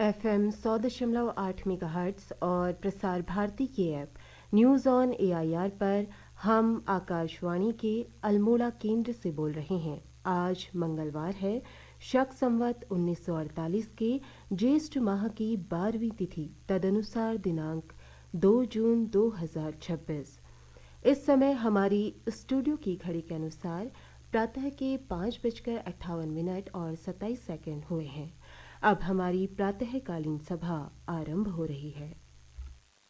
FM 100.8 megahertz और प्रसार भारती की app news on AIR पर हम आकाशवाणी के अल्मोड़ा केंद्र से बोल रहे हैं। आज मंगलवार है, शक संवत 1948 के ज्येष्ठ माह की 12वीं तिथि, तदनुसार दिनांक 2 जून 2026। इस समय हमारी स्टूडियो की घड़ी के अनुसार प्रातः के 5:58 और 27 सेकंड हुए हैं। अब हमारी प्रातःकालीन सभा आरंभ हो रही है।